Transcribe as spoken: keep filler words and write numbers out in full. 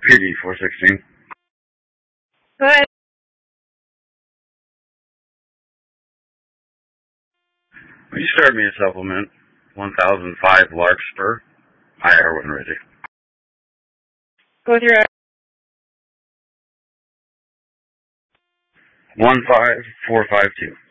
P D four sixteen. Go ahead. Will you start me a supplement? one thousand five Larkspur. I R when ready. Go with your one five four five two.